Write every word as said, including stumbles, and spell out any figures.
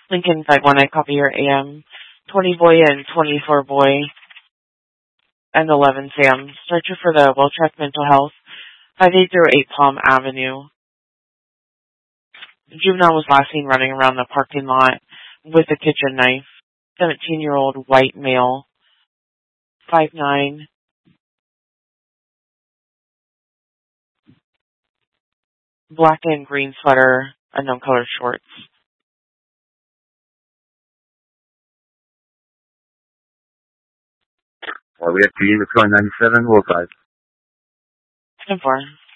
Lincoln five one, I copy your A M. twenty boy and twenty-four boy and eleven Sam. Searcher for the Well-Track Mental Health. five eight zero eight Palm Avenue. The juvenile was last seen running around the parking lot with a kitchen knife. seventeen-year-old white male. five nine. Black and green sweater, unknown color shorts. Uh, we have two units going ninety-seven, Wolf five. ten four.